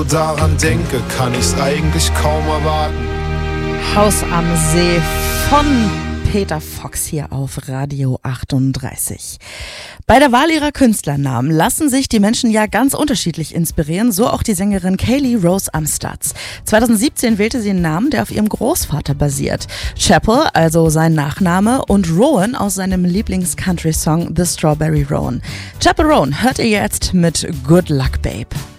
Daran denke, kann ich's eigentlich kaum erwarten. Haus am See von Peter Fox hier auf Radio 38. Bei der Wahl ihrer Künstlernamen lassen sich die Menschen ja ganz unterschiedlich inspirieren, so auch die Sängerin Kaylee Rose Amstutz. 2017 wählte sie einen Namen, der auf ihrem Großvater basiert. Chappell, also sein Nachname, und Rowan aus seinem Lieblings-Country-Song The Strawberry Roan. Chappell Roan hört ihr jetzt mit Good Luck Babe.